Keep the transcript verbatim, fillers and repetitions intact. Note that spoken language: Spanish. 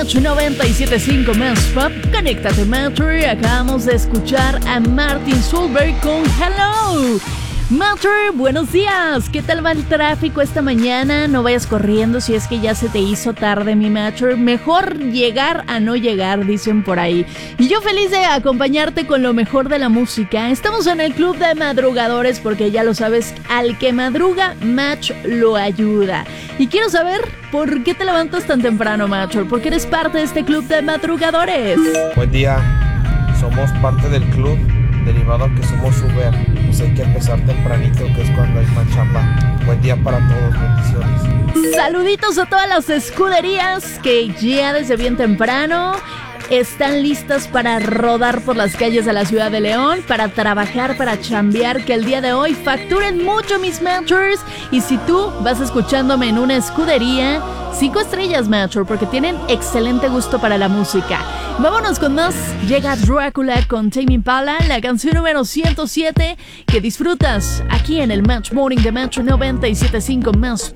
noventa y siete punto cinco más Pop, conéctate Matter. Acabamos de escuchar a Martin Solveig con Hello. Matter, buenos días. ¿Qué tal va el tráfico esta mañana? No vayas corriendo si es que ya se te hizo tarde, mi Matter. Mejor llegar a no llegar, dicen por ahí. Y yo feliz de acompañarte con lo mejor de la música. Estamos en el club de madrugadores porque ya lo sabes, al que madruga, Match lo ayuda. Y quiero saber por qué te levantas tan temprano, Matter. ¿Por qué eres parte de este club de madrugadores? Buen día, somos parte del club. Derivado a que somos Uber, pues hay que empezar tempranito, que es cuando hay más chamba. Buen día para todos, bendiciones. Saluditos a todas las escuderías que ya desde bien temprano están listas para rodar por las calles de la ciudad de León, para trabajar, para chambear, que el día de hoy facturen mucho, mis Matchers. Y si tú vas escuchándome en una escudería, cinco estrellas, Matcher, porque tienen excelente gusto para la música. Vámonos con más. Llega Drácula con Tame Impala, la canción número ciento siete, que disfrutas aquí en el Match Morning de Match noventa y siete punto cinco más.